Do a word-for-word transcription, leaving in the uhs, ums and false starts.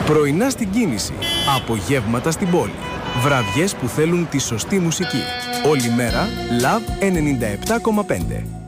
Πρωινά στην κίνηση. Απογεύματα στην πόλη. Βραδιές που θέλουν τη σωστή μουσική. Όλη μέρα Love ενενήντα επτά κόμμα πέντε.